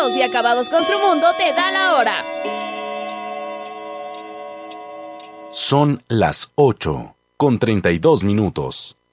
Caos y Acabados Construmundo te da la hora. Son las 8:32.